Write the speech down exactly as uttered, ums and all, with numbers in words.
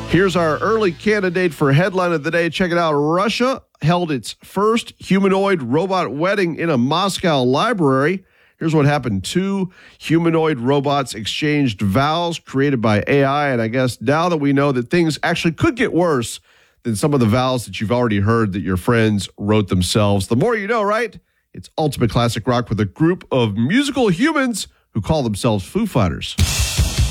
Here's our early candidate for headline of the day. Check it out. Russia held its first humanoid robot wedding in a Moscow library. Here's what happened. Two humanoid robots exchanged vows created by A I. And I guess now that we know that things actually could get worse than some of the vows that you've already heard that your friends wrote themselves. The more you know, right? It's Ultimate Classic Rock with a group of musical humans who call themselves Foo Fighters.